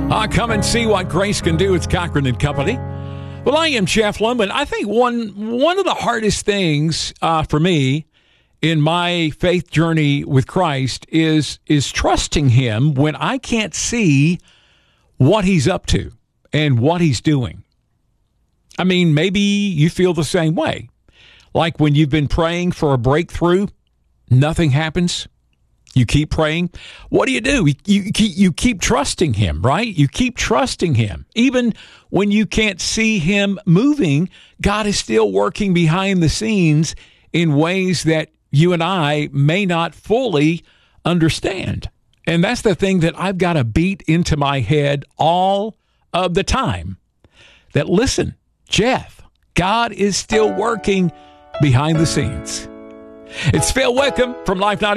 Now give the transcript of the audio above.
Come and see what grace can do. It's Cochran and Company. Well, I am Jeff Lumen. I think one of the hardest things for me in my faith journey with Christ is trusting him when I can't see what he's up to and what he's doing. I mean, maybe you feel the same way. Like when you've been praying for a breakthrough, nothing happens. You keep praying. What do? You keep trusting him, right? You keep trusting him. Even when you can't see him moving, God is still working behind the scenes in ways that you and I may not fully understand. And that's the thing that I've got to beat into my head all of the time. That, listen, Jeff, God is still working behind the scenes. It's Phil Wickham from Life 90.